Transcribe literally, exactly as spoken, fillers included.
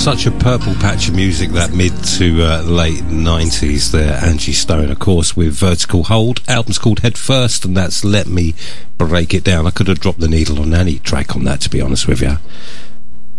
such a purple patch of music, that mid to uh, late nineties there. Angie Stone, of course, with Vertical Hold. Album's called Head First, and that's Let Me Break It Down. I could have dropped the needle on any track on that, to be honest with you.